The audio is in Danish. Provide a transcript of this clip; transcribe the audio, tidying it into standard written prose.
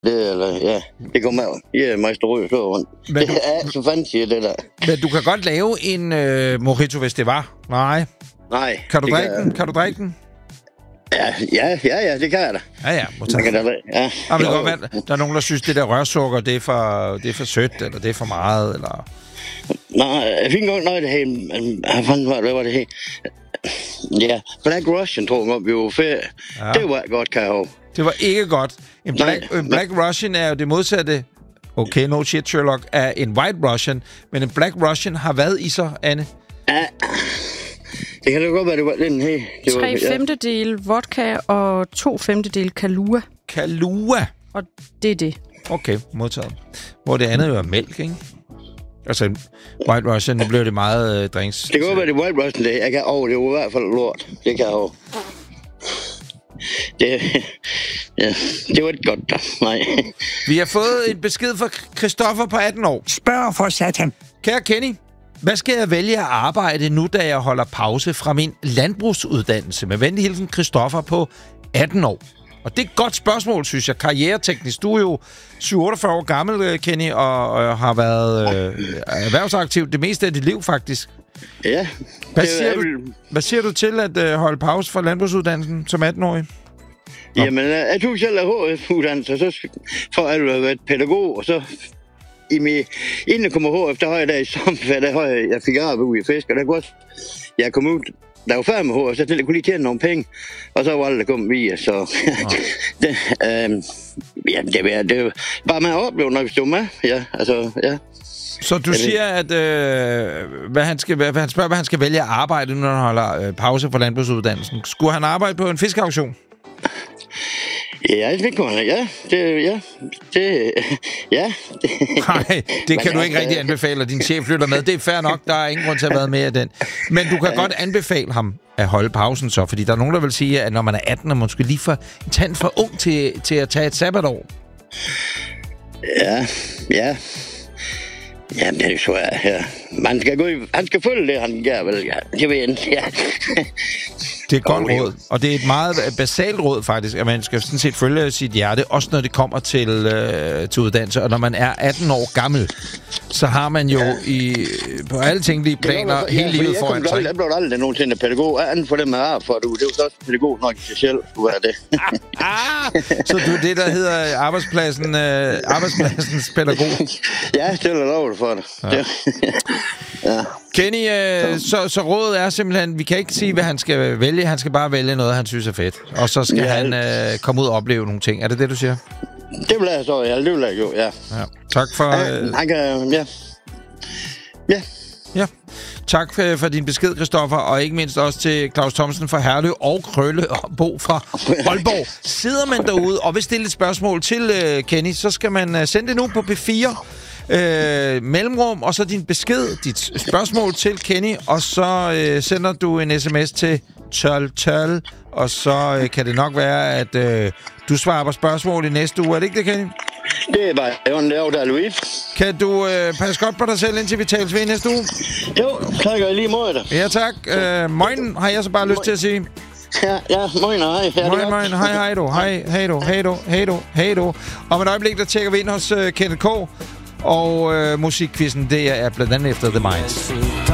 eller ja, det kommer af. Ja, Meisterø så rundt. Det er så fancy, det der. Men du kan godt lave en mojito, hvis det var. Nej. Kan du drikke den? Ja, det kan jeg da. Ja, det godt være, der er nogen, der synes, det der rørsukker, det er for sødt, eller det er for meget, eller... Nej, jeg fik engang noget, det her... Hvad var det her? Ja, Black Russian, tror jeg, vi var ferie. Ja. Det var godt, kan jeg huske. Det var ikke godt. En Black Russian er jo det modsatte... Okay, no shit, Sherlock, er en White Russian, men en Black Russian har hvad i sig, Anne? Ja... Det kan da godt være, det var den her. 3/5 vodka og 2/5 Kahlua. Kahlua? Og det er det. Okay, modtaget. Hvor det andet jo er mælk, ikke? Altså, White Russian, nu bliver det meget drinks. Det kan godt være, det White Russian, det. Jeg kan det var i hvert fald lort. Det kan jeg over. Det var ikke godt, da. Nej. Vi har fået en besked fra Christoffer på 18 år. Spørg for satan. Kære Kenny, hvad skal jeg vælge at arbejde nu, da jeg holder pause fra min landbrugsuddannelse? Med venlig hilsen, Christoffer på 18 år. Og det er et godt spørgsmål, synes jeg. Karriereteknisk. Du er jo 47 år gammel, Kenny, og har været erhvervsaktiv det meste af dit liv, faktisk. Ja. Hvad siger du til at holde pause fra landbrugsuddannelsen som 18-årig? Jamen, jeg tog selv af HF-uddannelse, så for at have været pædagog, og så... inden jeg kom HF, der har jeg der i sommerferie, der har jeg fik arbejde ude i fisk, og der kunne også... Jeg kom ud... Der var færdig med HF, så jeg kunne lige tjene nogle penge, og så var alle der kommet via, så... det er bare med at opleve, når vi stod med. Ja, altså, ja. Så du siger, at han spørger, hvad han skal vælge at arbejde, når han holder pause fra landbrugsuddannelsen. Skulle han arbejde på en fiskeauktion? Ja, det kunne han. Ja. Nej, det kan du ikke rigtig anbefale, at din chef flytter med. Det er fair nok, der er ingen grund til at have været med af den. Men du kan godt anbefale ham at holde pausen så, fordi der er nogen, der vil sige, at når man er 18, er man måske lige for en tand for ung til at tage et sabbatår. Ja. Jamen, det er jo svært her. Han skal følge det, han gør vel. Ja. Det ved jeg ikke. Ja. Det er et godt råd, og det er et meget basalt råd faktisk, at man skal sådan set følge sit hjerte, også når det kommer til uddannelse. Og når man er 18 år gammel, så har man jo på alle tænkelige planer hele livet foran sig. Jeg blev aldrig nogensinde pædagog. Anden for det med for du. Det er jo så også pædagog nok i sig selv, skulle være det. Så du er det, der hedder arbejdspladsens pædagog? Ja, det er lov for det. Ja. Kenny, så rådet er simpelthen, vi kan ikke sige, hvad han skal vælge. Han skal bare vælge noget, han synes er fedt. Og så skal han komme ud og opleve nogle ting. Er det det, du siger? Det vil jeg så, det vil jeg jo, ja. Tak for... Han kan, Ja. Tak for din besked, Christoffer, og ikke mindst også til Claus Thomsen fra Herlev og Krølle og Bo fra Aalborg. Sidder man derude og vil stille et spørgsmål til Kenny, så skal man sende det nu på P4 mellemrum, og så din besked, dit spørgsmål til Kenny, og så sender du en sms til 1212, og så kan det nok være, at du svarer på spørgsmål i næste uge. Er det ikke det, Kenny? Det er bare der, Louise. Kan du passe godt på dig selv, indtil vi tales ved næste uge? Jo, tak og lige måde dig. Ja, tak. Moin har jeg så bare lyst til at sige. Ja, moin, hej. Moin, hej du. Hej du. Om et øjeblik, der tjekker vi ind hos Kenneth K. Og musikquizzen, det er blandt andet efter The Minds.